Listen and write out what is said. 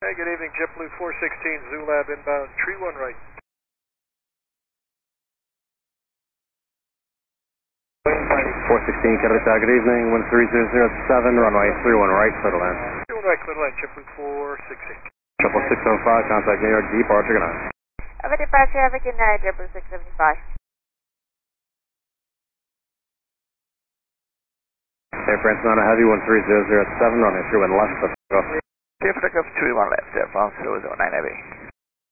Hey, good evening, JetBlue 416, Zulab inbound, tree 1 right. 416, Qatar, good evening, 13007, runway 31 right, clear to land. 31 right, clear to land, JetBlue 416. 675, contact New York, departure, good night. Have a departure, have a good night, JetBlue 675. Air France Mountain Heavy, 13007, runway 31 left, go. Clear for takeoff 21 left, Air France 009 Heavy.